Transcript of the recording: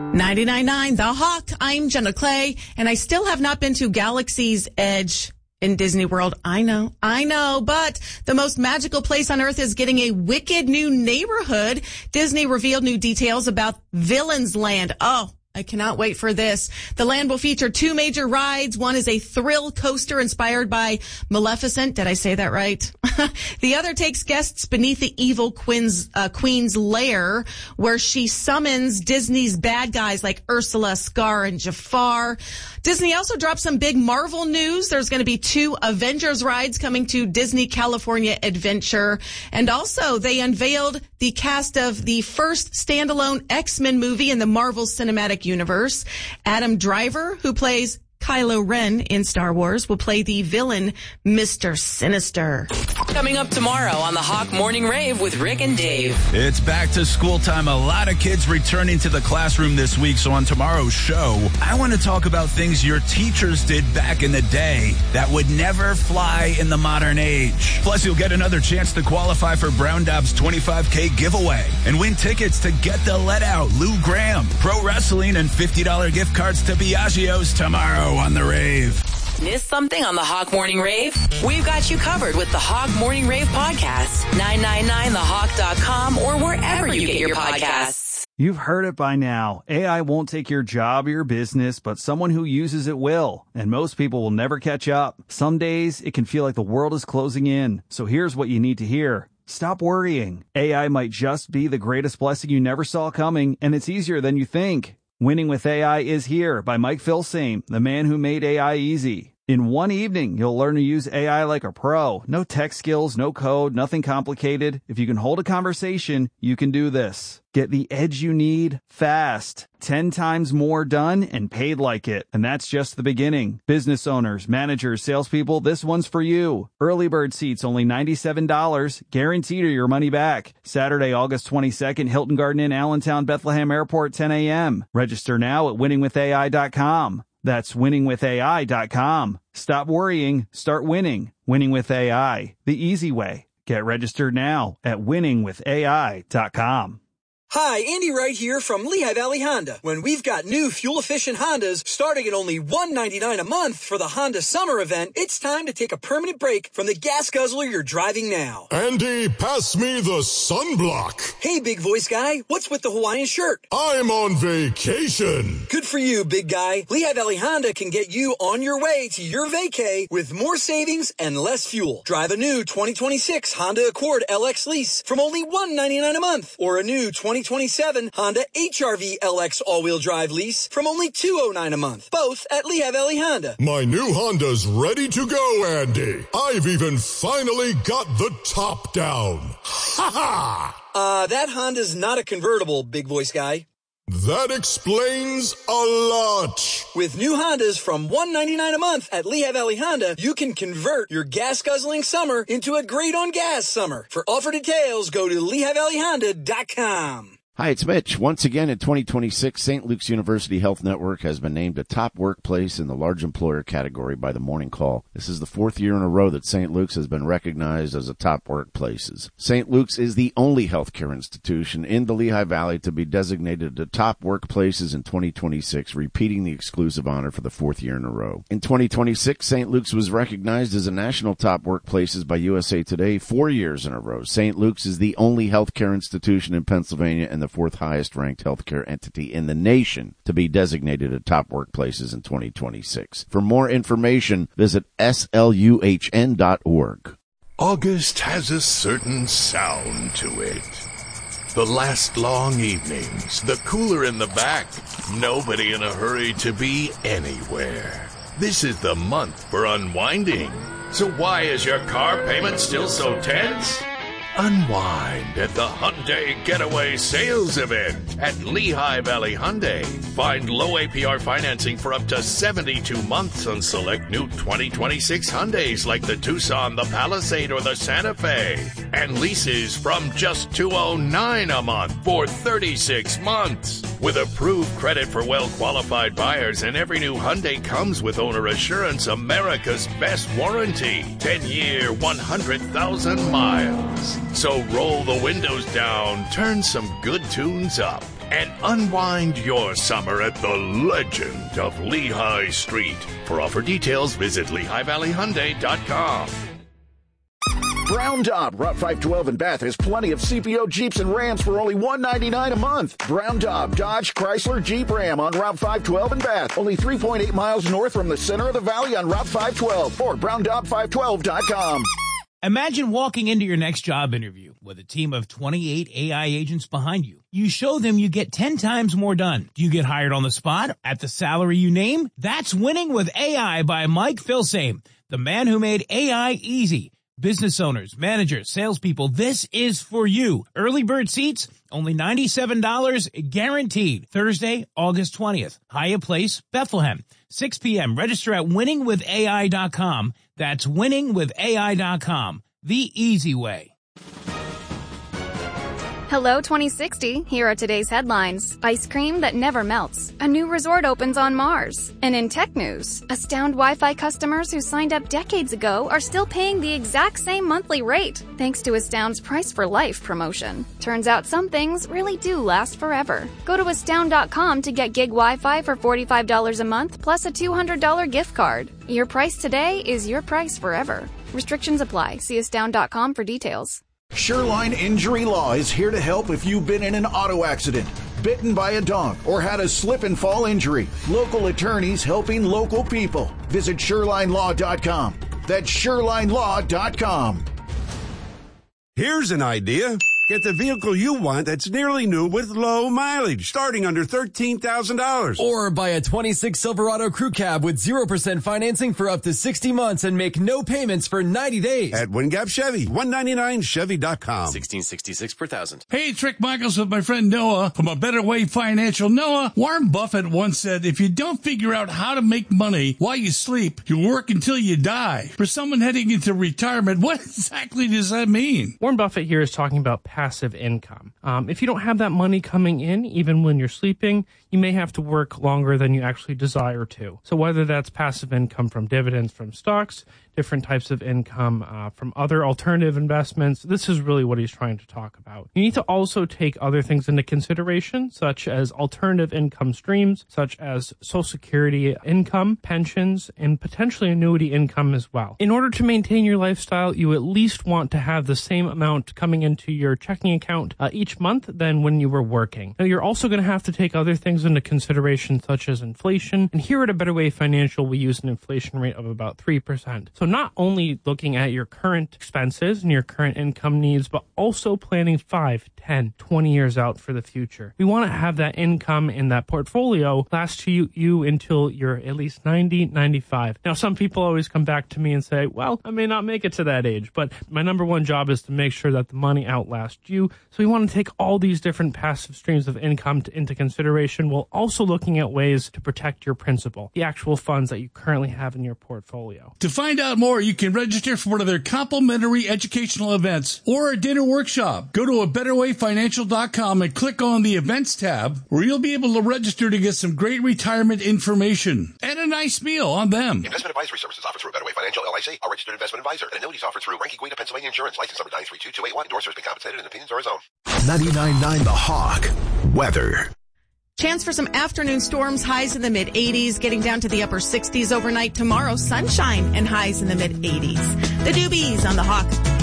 99.9 The Hawk. I'm Jenna Clay, and I still have not been to Galaxy's Edge in Disney World. I know, but the most magical place on earth is getting a wicked new neighborhood. Disney revealed new details about Villains Land. Oh, I cannot wait for this. The land will feature two major rides. One is a thrill coaster inspired by Maleficent. Did I say that right? The other takes guests beneath the evil queen's lair, where she summons Disney's bad guys like Ursula, Scar, and Jafar. Disney also dropped some big Marvel news. There's going to be 2 Avengers rides coming to Disney California Adventure. And also, they unveiled the cast of the first standalone X-Men movie in the Marvel Cinematic Universe. Adam Driver, who plays Kylo Ren in Star Wars, will play the villain Mr. Sinister. Coming up tomorrow on the Hawk Morning Rave with Rick and Dave. It's back to school time. A lot of kids returning to the classroom this week. So on tomorrow's show, I want to talk about things your teachers did back in the day that would never fly in the modern age. Plus, you'll get another chance to qualify for Brown Dob's $25K giveaway and win tickets to Get the Let Out, Lou Graham, Pro Wrestling, and $50 gift cards to Biagio's tomorrow on the Rave. Missed something on the Hawk Morning Rave? We've got you covered with the Hawk Morning Rave podcast. 999thehawk.com or wherever you get your podcasts. You've heard it by now. AI won't take your job or your business, but someone who uses it will. And most people will never catch up. Some days it can feel like the world is closing in. So here's what you need to hear. Stop worrying. AI might just be the greatest blessing you never saw coming, and it's easier than you think. Winning with AI is here by Mike Filsaime, the man who made AI easy. In one evening, you'll learn to use AI like a pro. No tech skills, no code, nothing complicated. If you can hold a conversation, you can do this. Get the edge you need fast. 10 times more done and paid like it. And that's just the beginning. Business owners, managers, salespeople, this one's for you. Early bird seats only $97. Guaranteed or your money back. Saturday, August 22nd, Hilton Garden Inn, Allentown, Bethlehem Airport, 10 a.m. Register now at winningwithai.com. That's winningwithai.com. Stop worrying, start winning. Winning with AI, the easy way. Get registered now at winningwithai.com. Hi, Andy Wright here from Lehigh Valley Honda. When we've got new fuel-efficient Hondas starting at only $199 a month for the Honda Summer Event, it's time to take a permanent break from the gas guzzler you're driving now. Andy, pass me the sunblock. Hey, big voice guy, what's with the Hawaiian shirt? I'm on vacation. Good for you, big guy. Lehigh Valley Honda can get you on your way to your vacay with more savings and less fuel. Drive a new 2026 Honda Accord LX lease from only $199 a month, or a new 2027 Honda HR-V LX all-wheel drive lease from only $209 a month. Both at Lehigh Valley Honda. My new Honda's ready to go, Andy. I've even finally got the top down. Ha ha! That Honda's not a convertible, big voice guy. That explains a lot. With new Hondas from $199 a month at Lehigh Valley Honda, you can convert your gas-guzzling summer into a great-on-gas summer. For offer details, go to LehighValleyHonda.com. Hi, it's Mitch. Once again, in 2026, St. Luke's University Health Network has been named a top workplace in the large employer category by the Morning Call. This is the 4th year in a row that St. Luke's has been recognized as a top workplaces. St. Luke's is the only healthcare institution in the Lehigh Valley to be designated the top workplaces in 2026, repeating the exclusive honor for the 4th year in a row. In 2026, St. Luke's was recognized as a national top workplaces by USA Today 4 years in a row. St. Luke's is the only healthcare institution in Pennsylvania and the 4th highest ranked healthcare entity in the nation to be designated a top workplaces in 2026. For more information, visit sluhn.org. August has a certain sound to it. The last long evenings, the cooler in the back, nobody in a hurry to be anywhere. This is the month for unwinding. So why is your car payment still so tense? Unwind at the Hyundai Getaway Sales Event at Lehigh Valley Hyundai. Find low APR financing for up to 72 months on select new 2026 Hyundais like the Tucson, the Palisade, or the Santa Fe. And leases from just $209 a month for 36 months. With approved credit for well-qualified buyers, and every new Hyundai comes with owner assurance, America's best warranty. 10-year, 100,000 miles. So roll the windows down, turn some good tunes up, and unwind your summer at the legend of Lehigh Street. For offer details, visit LehighValleyHyundai.com. Brown Daub, Route 512 in Bath has plenty of CPO Jeeps and Rams for only $199 a month. Brown Daub, Dodge, Chrysler, Jeep, Ram on Route 512 in Bath. Only 3.8 miles north from the center of the valley on Route 512 or BrownDaub512.com. Imagine walking into your next job interview with a team of 28 AI agents behind you. You show them you get 10 times more done. Do you get hired on the spot at the salary you name? That's Winning with AI by Mike Filsame, the man who made AI easy. Business owners, managers, salespeople, this is for you. Early bird seats, only $97 guaranteed. Thursday, August 20th. Hyatt Place, Bethlehem. 6 p.m. Register at winningwithai.com. That's winningwithai.com. The easy way. Hello 2060, here are today's headlines. Ice cream that never melts. A new resort opens on Mars. And in tech news, Astound Wi-Fi customers who signed up decades ago are still paying the exact same monthly rate, thanks to Astound's Price for Life promotion. Turns out some things really do last forever. Go to astound.com to get gig Wi-Fi for $45 a month plus a $200 gift card. Your price today is your price forever. Restrictions apply. See astound.com for details. Shoreline Injury Law is here to help if you've been in an auto accident, bitten by a dog, or had a slip and fall injury. Local attorneys helping local people. Visit ShorelineLaw.com. That's ShorelineLaw.com. Here's an idea. Get the vehicle you want that's nearly new with low mileage, starting under $13,000. Or buy a 26 Silverado Crew Cab with 0% financing for up to 60 months and make no payments for 90 days. At Wingap Chevy, 199Chevy.com. $1,666 per thousand. Hey, it's Rick Michaels with my friend Noah from A Better Way Financial. Noah, Warren Buffett once said, if you don't figure out how to make money while you sleep, you work until you die. For someone heading into retirement, what exactly does that mean? Warren Buffett here is talking about passive income. If you don't have that money coming in, even when you're sleeping, you may have to work longer than you actually desire to. So whether that's passive income from dividends from stocks, different types of income from other alternative investments, this is really what he's trying to talk about. You need to also take other things into consideration, such as alternative income streams, such as Social Security income, pensions, and potentially annuity income as well. In order to maintain your lifestyle, you at least want to have the same amount coming into your checking account each month than when you were working. Now, you're also going to have to take other things into consideration, such as inflation. And here at A Better Way Financial, we use an inflation rate of about 3%. So not only looking at your current expenses and your current income needs, but also planning 5, 10, 20 years out for the future. We want to have that income in that portfolio last to you until you're at least 90, 95. Now, some people always come back to me and say, well, I may not make it to that age, but my number one job is to make sure that the money outlasts you. So we want to take all these different passive streams of income into consideration while also looking at ways to protect your principal, the actual funds that you currently have in your portfolio. To find out more, you can register for one of their complimentary educational events or a dinner workshop. Go to abetterwayfinancial.com and click on the events tab, where you'll be able to register to get some great retirement information and a nice meal on them. Investment advisory services offered through A Better Way Financial, LIC, a registered investment advisor, and annuities offered through Ranky-Guida, Pennsylvania Insurance, license number 932281. Endorsers been compensated and opinions are his own. 99.9 The Hawk. Weather. Chance for some afternoon storms, highs in the mid-80s, getting down to the upper 60s overnight. Tomorrow, sunshine and highs in the mid-80s. The Doobies on The Hawk.